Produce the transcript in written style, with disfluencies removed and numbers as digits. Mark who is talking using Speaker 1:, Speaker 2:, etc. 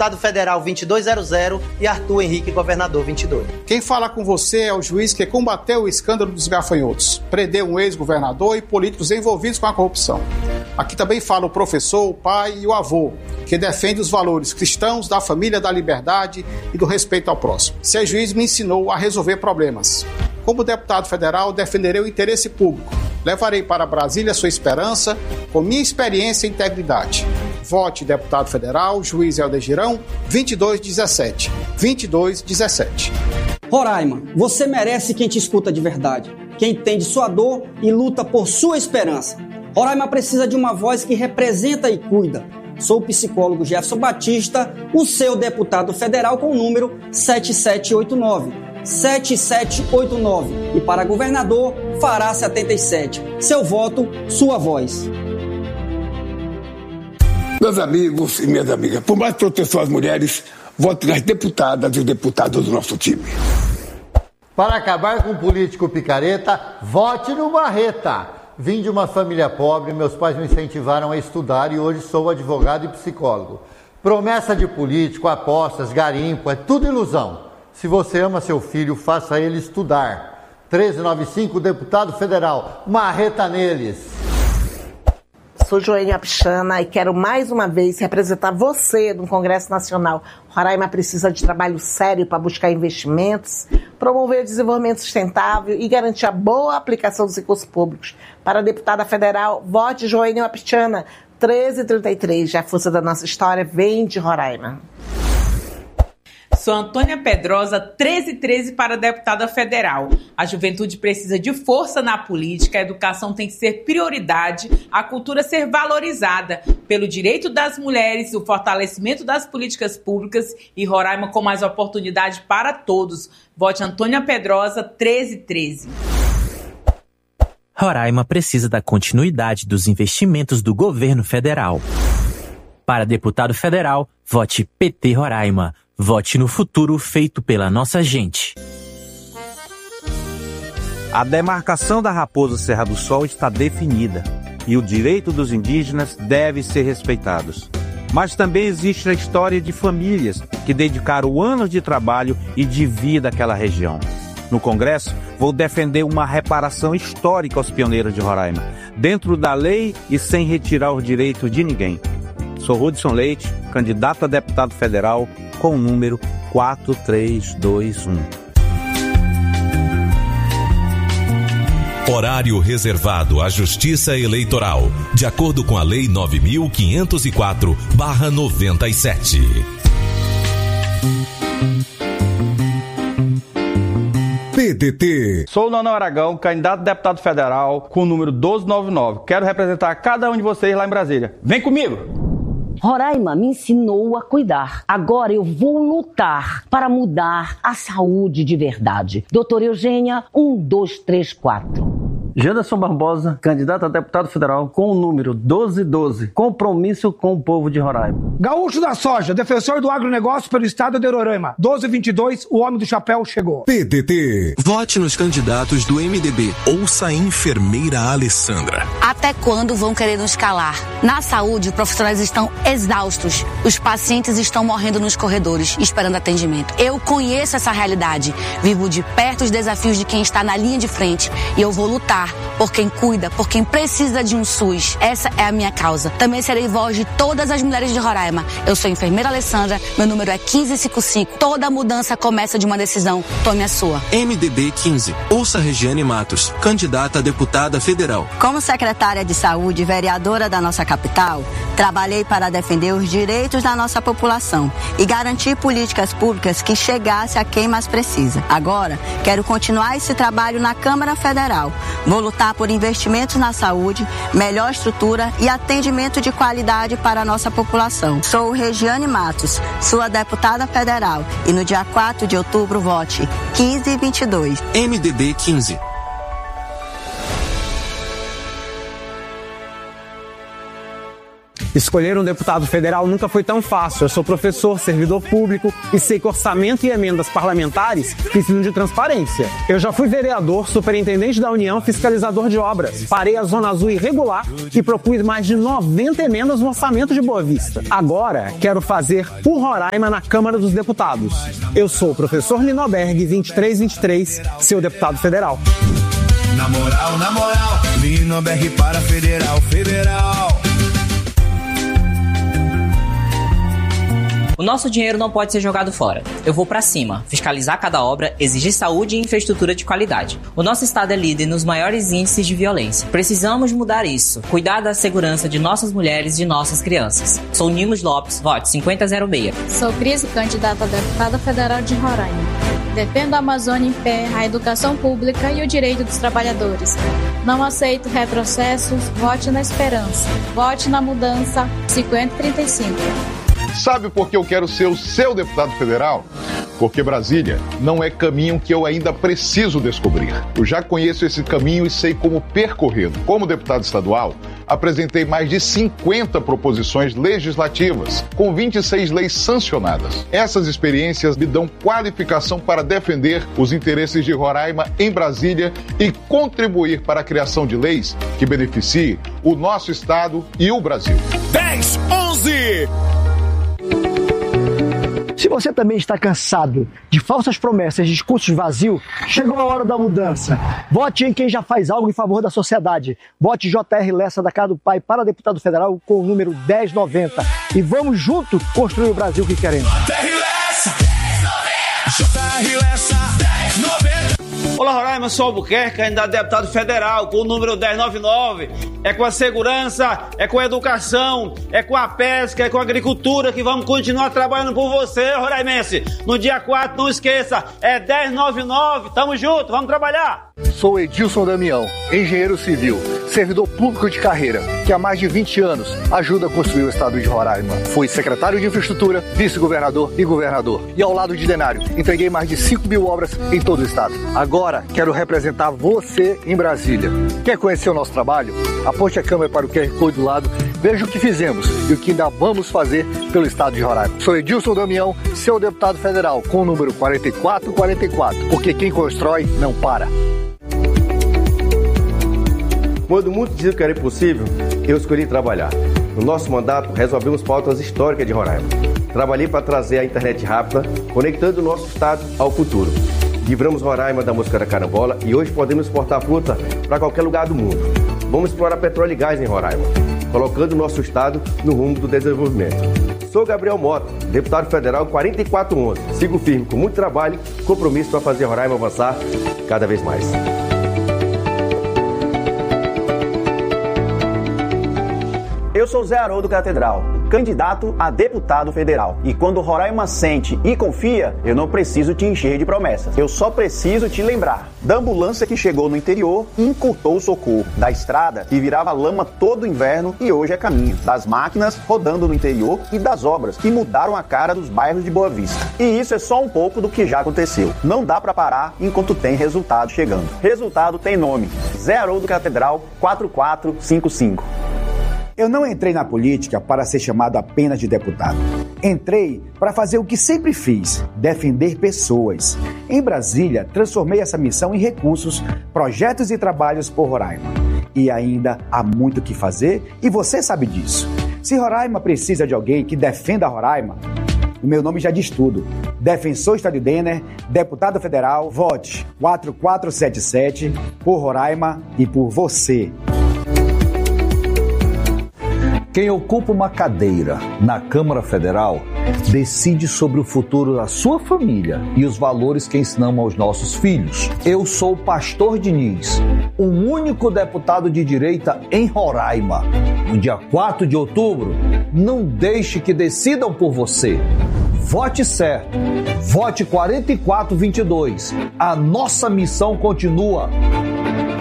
Speaker 1: deputado federal 2200 e Arthur Henrique, governador 22.
Speaker 2: Quem fala com você é o juiz que combateu o escândalo dos gafanhotos, prendeu um ex-governador e políticos envolvidos com a corrupção. Aqui também fala o professor, o pai e o avô, que defende os valores cristãos da família, da liberdade e do respeito ao próximo. Ser juiz me ensinou a resolver problemas. Como deputado federal, defenderei o interesse público. Levarei para Brasília sua esperança, com minha experiência e integridade. Vote deputado federal, juiz Helder Girão, 2217. 2217.
Speaker 3: Roraima, você merece quem te escuta de verdade, quem entende sua dor e luta por sua esperança. Roraima precisa de uma voz que representa e cuida. Sou o psicólogo Jefferson Batista, o seu deputado federal com o número 7789. 7789. E para governador, fará 77. Seu voto, sua voz.
Speaker 4: Meus amigos e minhas amigas, por mais proteção às mulheres, vote nas deputadas e os deputados do nosso time.
Speaker 5: Para acabar com o político picareta, vote no Marreta. Vim de uma família pobre, meus pais me incentivaram a estudar e hoje sou advogado e psicólogo. Promessa de político, apostas, garimpo, é tudo ilusão. Se você ama seu filho, faça ele estudar. 1395, deputado federal, Marreta neles.
Speaker 6: Sou Joênia Pichana e quero mais uma vez representar você no Congresso Nacional. Roraima precisa de trabalho sério para buscar investimentos, promover o desenvolvimento sustentável e garantir a boa aplicação dos recursos públicos. Para a deputada federal, vote Joênia Pichana, 1333. A força da nossa história vem de Roraima.
Speaker 7: Sou Antônia Pedrosa, 1313 para deputada federal. A juventude precisa de força na política, a educação tem que ser prioridade, a cultura ser valorizada pelo direito das mulheres, o fortalecimento das políticas públicas e Roraima com mais oportunidade para todos. Vote Antônia Pedrosa, 1313.
Speaker 8: Roraima precisa da continuidade dos investimentos do governo federal. Para deputado federal, vote PT Roraima. Vote no futuro feito pela nossa gente.
Speaker 9: A demarcação da Raposa Serra do Sol está definida e o direito dos indígenas deve ser respeitado. Mas também existe a história de famílias que dedicaram anos de trabalho e de vida àquela região. No Congresso, vou defender uma reparação histórica aos pioneiros de Roraima, dentro da lei e sem retirar os direitos de ninguém. Sou Hudson Leite, candidato a deputado federal, com o número 4321.
Speaker 10: Horário reservado à Justiça Eleitoral, de acordo com a Lei 9.504/97.
Speaker 11: PDT.
Speaker 12: Sou o Nono Aragão, candidato a deputado federal, com o número 1299. Quero representar cada um de vocês lá em Brasília. Vem comigo!
Speaker 13: Roraima me ensinou a cuidar. Agora eu vou lutar para mudar a saúde de verdade. Doutora Eugênia, 1234.
Speaker 14: Janderson Barbosa, candidato a deputado federal, com o número 1212. Compromisso com o povo de Roraima.
Speaker 15: Gaúcho da Soja, defensor do agronegócio pelo estado de Roraima. 1222, o homem do chapéu chegou.
Speaker 11: PDT.
Speaker 10: Vote nos candidatos do MDB. Ouça a enfermeira Alessandra.
Speaker 16: Até quando vão querer nos calar? Na saúde, os profissionais estão exaustos. Os pacientes estão morrendo nos corredores, esperando atendimento. Eu conheço essa realidade. Vivo de perto os desafios de quem está na linha de frente. E eu vou lutar por quem cuida, por quem precisa de um SUS. Essa é a minha causa. Também serei voz de todas as mulheres de Roraima. Eu sou a enfermeira Alessandra, meu número é 1555. Toda mudança começa de uma decisão. Tome a sua.
Speaker 10: MDB 15. Ouça Regiane Matos, candidata a deputada federal.
Speaker 17: Como secretária de saúde e vereadora da nossa capital, trabalhei para defender os direitos da nossa população e garantir políticas públicas que chegassem a quem mais precisa. Agora, quero continuar esse trabalho na Câmara Federal. Vou lutar por investimentos na saúde, melhor estrutura e atendimento de qualidade para a nossa população. Sou Regiane Matos, sua deputada federal, e no dia 4 de outubro vote 1522.
Speaker 10: MDB 15.
Speaker 11: Escolher um deputado federal nunca foi tão fácil. Eu sou professor, servidor público e sei que orçamento e emendas parlamentares precisam de transparência. Eu já fui vereador, superintendente da União, fiscalizador de obras. Parei a Zona Azul irregular e propus mais de 90 emendas no orçamento de Boa Vista. Agora, quero fazer por Roraima na Câmara dos Deputados. Eu sou o professor Linoberg, 2323, seu deputado federal.
Speaker 18: Na moral, Linoberg para federal.
Speaker 19: O nosso dinheiro não pode ser jogado fora. Eu vou pra cima, fiscalizar cada obra, exigir saúde e infraestrutura de qualidade. O nosso estado é líder nos maiores índices de violência. Precisamos mudar isso. Cuidar da segurança de nossas mulheres e de nossas crianças. Sou Nimos Lopes, vote 5006.
Speaker 20: Sou Cris, candidata a deputada federal de Roraima. Defendo a Amazônia em pé, a educação pública e o direito dos trabalhadores. Não aceito retrocessos, vote na esperança. Vote na mudança, 5035.
Speaker 21: Sabe por que eu quero ser o seu deputado federal? Porque Brasília não é caminho que eu ainda preciso descobrir. Eu já conheço esse caminho e sei como percorrê-lo. Como deputado estadual, apresentei mais de 50 proposições legislativas, com 26 leis sancionadas. Essas experiências me dão qualificação para defender os interesses de Roraima em Brasília e contribuir para a criação de leis que beneficiem o nosso estado e o Brasil.
Speaker 18: 10-11!
Speaker 22: Se você também está cansado de falsas promessas e discursos vazios, chegou a hora da mudança. Vote em quem já faz algo em favor da sociedade. Vote J.R. Lessa da Casa do Pai para deputado federal com o número 1090. E vamos juntos construir o Brasil que queremos.
Speaker 18: J.R. Lessa, 1090.
Speaker 23: Olá, Roraima, sou Albuquerque, candidato a deputado federal com o número 1099. É com a segurança, é com a educação, é com a pesca, é com a agricultura que vamos continuar trabalhando por você, roraimense. No dia 4, não esqueça, é 1099, tamo junto, vamos trabalhar.
Speaker 24: Sou Edilson Damião, engenheiro civil, servidor público de carreira, que há mais de 20 anos ajuda a construir o estado de Roraima. Fui secretário de infraestrutura, vice-governador e governador. E ao lado de Denário, entreguei mais de 5 mil obras em todo o estado. Agora, quero representar você em Brasília. Quer conhecer o nosso trabalho? Aponte a câmera para o QR Code do lado, veja o que fizemos e o que ainda vamos fazer pelo estado de Roraima. Sou Edilson Damião, seu deputado federal, com o número 4444, porque quem constrói não para.
Speaker 25: Quando muitos diziam que era impossível, eu escolhi trabalhar. No nosso mandato, resolvemos pautas históricas de Roraima. Trabalhei para trazer a internet rápida, conectando o nosso estado ao futuro. Livramos Roraima da mosca da carambola e hoje podemos exportar fruta para qualquer lugar do mundo. Vamos explorar petróleo e gás em Roraima, colocando o nosso estado no rumo do desenvolvimento. Sou Gabriel Mota, deputado federal 4411. Sigo firme com muito trabalho e compromisso para fazer Roraima avançar cada vez mais.
Speaker 26: Eu sou Zé Haroldo Catedral, candidato a deputado federal. E quando Roraima sente e confia, eu não preciso te encher de promessas. Eu só preciso te lembrar da ambulância que chegou no interior e encurtou o socorro, da estrada que virava lama todo inverno e hoje é caminho, das máquinas rodando no interior e das obras que mudaram a cara dos bairros de Boa Vista. E isso é só um pouco do que já aconteceu. Não dá pra parar enquanto tem resultado chegando. Resultado tem nome: Zé Haroldo Catedral 4455.
Speaker 27: Eu não entrei na política para ser chamado apenas de deputado. Entrei para fazer o que sempre fiz, defender pessoas. Em Brasília, transformei essa missão em recursos, projetos e trabalhos por Roraima. E ainda há muito o que fazer e você sabe disso. Se Roraima precisa de alguém que defenda Roraima, o meu nome já diz tudo. Defensor Estado de Denner, deputado federal, vote 4477 por Roraima e por você.
Speaker 28: Quem ocupa uma cadeira na Câmara Federal decide sobre o futuro da sua família e os valores que ensinamos aos nossos filhos. Eu sou o Pastor Diniz, o único deputado de direita em Roraima. No dia 4 de outubro, não deixe que decidam por você. Vote certo. Vote 4422. A nossa missão continua.